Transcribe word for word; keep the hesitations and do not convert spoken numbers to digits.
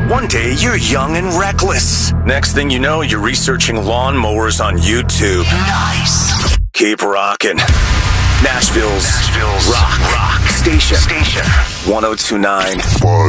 One day, you're young and reckless. Next thing you know, you're researching lawnmowers on YouTube. Nice. Keep rocking. Nashville's, Nashville's rock, rock station. Station. one oh two point nine.